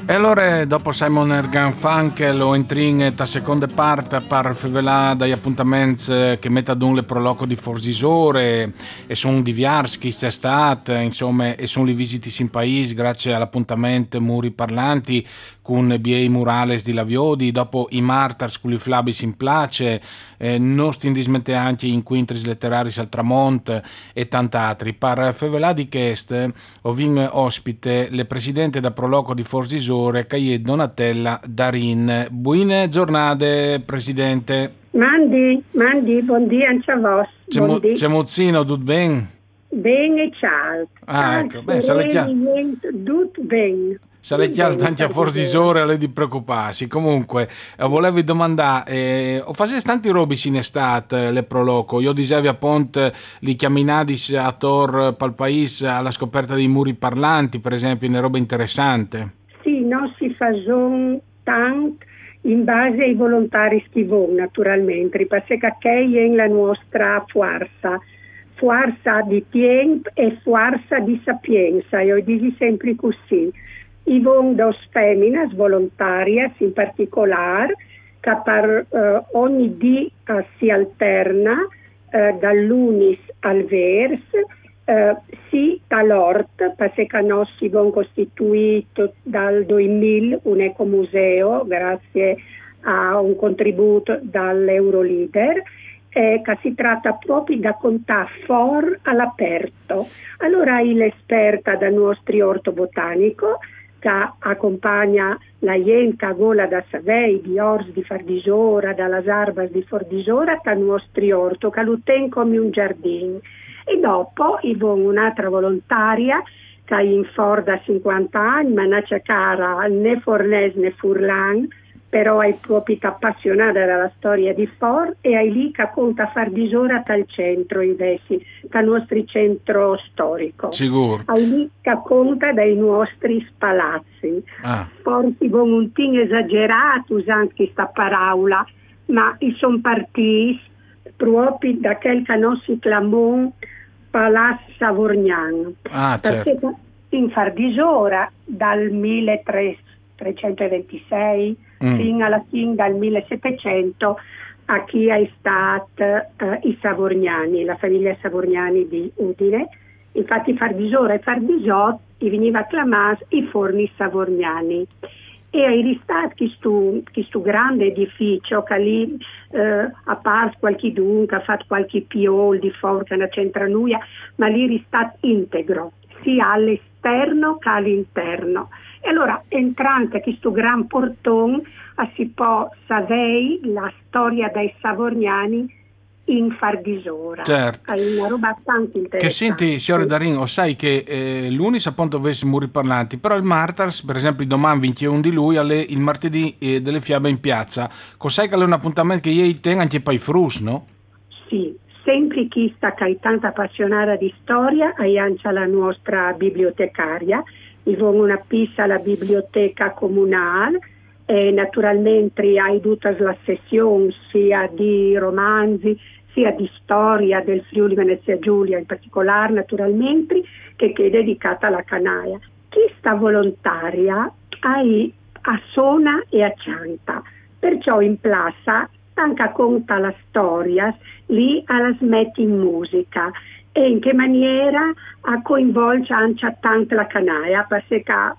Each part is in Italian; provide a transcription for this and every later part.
E allora, dopo Simon Garfunkel, lo entri in ta seconda parte per favelà dagli appuntamenti che mette ad un le proloco di Forsisore e sono di Viarski, c'è insomma, e sono li visiti in paese grazie all'appuntamento Muri Parlanti con BA Murales di Laviodi, dopo i Martars con i Flabis in place, nostri indismente anche in quintris letteraris al Tramont e tant'altri. Per favelà di Chest, ovin ospite le presidente da proloco di Forsisore, Caie Donatella Darin. Buone giornate, presidente. Mandi, buon dia anche a voi. Buon dia. C'è mozzino, tutto bene? Bene, ciao. Ah, ecco, beh, Tutto bene. se le chiaro anche a Forsisore le di preoccuparsi. Comunque, volevo domandare, ho fatto tanti robi in estate, le proloco. Io dicevo appunto li chiaminadis a Tor pal paese alla scoperta dei muri parlanti, per esempio, una roba interessante. Sì, no, si fa tanto in base ai volontari che vanno, naturalmente, perché che è la nostra forza di tempo e forza di sapienza. Io dico sempre così. I von dos feminas volontarias in particolare, che per ogni dì si alterna dall'unis al vers, sì dall'ort, perché noi si abbiamo costituito dal 2000 un ecomuseo grazie a un contributo dall'Euroleader, che si tratta proprio da contare fuori all'aperto. Allora l'esperta dal nostro orto botanico che accompagna la Ienca Gola da Savei, di Ors di Fardisora, dalla Sarbas di Fordisora, dal nostro orto, che lo tiene come un giardino. E dopo un'altra volontaria che è in for da 50 anni, ma non c'è cara né Fornès né Furlan, però è proprio appassionata dalla storia di For e è lì che conta Fardisora dal centro invece, dal nostro centro storico. Sicuro. È lì che conta dai nostri palazzi. Forse con un tin esagerato usando questa parola, ma sono partiti proprio da quel che non si chiamò Palazzo Savorgnan. Certo. Perché in Fardisora dal 1326 fino alla fine dal 1700 a chi è stato i Savorgnani, la famiglia Savorgnani di Udine. Infatti Fardisora e Fardisot veniva chiamato i forni Savorgnani. E è stato questo grande edificio che lì a parte qualche dunque, ha fatto qualche piol di forca, una centranuia, ma lì è stato integro, sia all'esterno che all'interno. E allora, entrante questo gran portone, si può sapere la storia dei Savorgnani in Fardisora. Certo. È una roba tanto interessante. Che senti, signore Darin, sai che l'unis appunto avesse muri parlanti, però il Martars, per esempio, domani 21 di lui, alle il martedì delle fiabe in piazza. Cos'è che è un appuntamento che io tengo anche per i frus, no? Sì, sempre chi sta che è tanto appassionata di storia, è anche la nostra bibliotecaria. Abbiamo una pista alla biblioteca comunale e naturalmente hai tutta la sessione sia di romanzi sia di storia del Friuli Venezia Giulia in particolare naturalmente che è dedicata alla canaia. Chi sta volontaria a suona e a canta, perciò in plaza anche conta la storia lì alla smetti in musica e in che maniera coinvolge anche tanto la canaia perché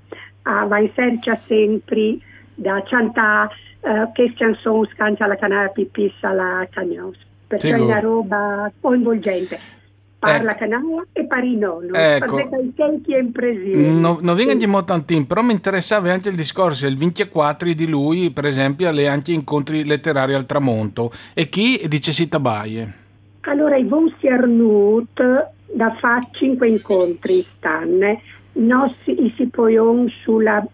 va in cerca sempre da cantare che canzoni canta la canaia pipissa la cagnos. Perché è una roba coinvolgente. Parla canaia e pari nonno. Ecco. Perché i tempi è in presente. Non venga di tantin, però mi interessava anche il discorso il 24 di lui, per esempio, alle anche incontri letterari al tramonto. E chi dice si tabaie? Allora, i von Siarnut da fare 5 incontri stanno. Noi si poi sulla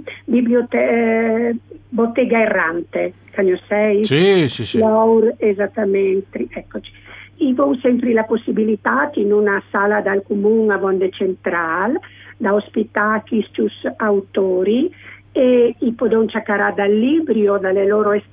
bottega errante, che ne sei? Sì. Laur, esattamente, eccoci. Ho sempre la possibilità in una sala dal comune a Bonde Centrale da ospitare questi autori e i podon ciacarà dal libro dalle loro